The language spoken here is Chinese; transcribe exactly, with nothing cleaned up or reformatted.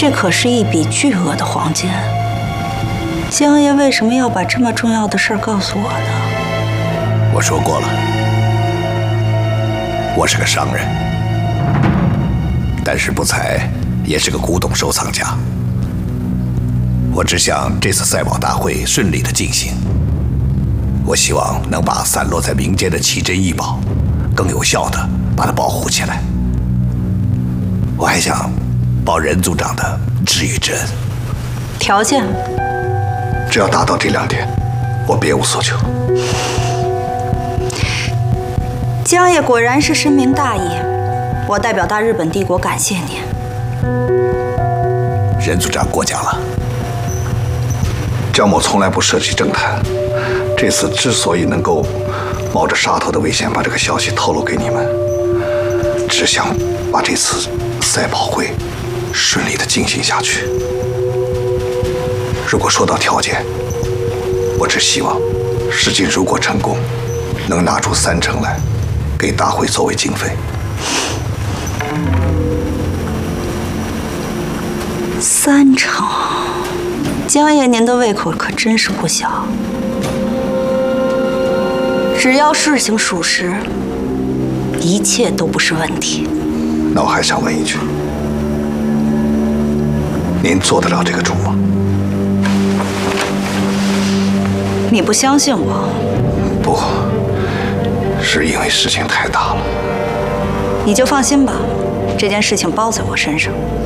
这可是一笔巨额的黄金。江爷为什么要把这么重要的事儿告诉我呢？ 我说过了，我是个商人，但是不才也是个古董收藏家。我只想这次赛宝大会顺利的进行。我希望能把散落在民间的奇珍异宝，更有效的把它保护起来。我还想报任组长的知遇之恩。 条件？ 只要达到这两点，我别无所求。 江爷果然是深明大义，我代表大日本帝国感谢您。 任组长过奖了。 江某从来不涉及政坛，这次之所以能够冒着杀头的危险把这个消息透露给你们，只想把这次赛宝会顺利的进行下去。如果说到条件，我只希望事情如果成功，能拿出三成来给大会作为经费。 三成。江爷，您的胃口可真是不小。只要事情属实，一切都不是问题。 那我还想问一句，您做得了这个主吗？ 你不相信我？ 不，是因为事情太大了。 你就放心吧，这件事情包在我身上。